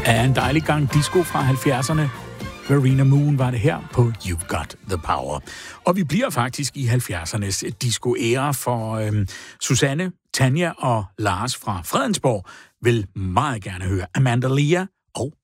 Ja, en dejlig gang disco fra 70'erne. Verena Moon var det her på You've Got the Power. Og vi bliver faktisk i 70'ernes disco-æra, for Susanne, Tanja og Lars fra Fredensborg vil meget gerne høre Amanda Lear og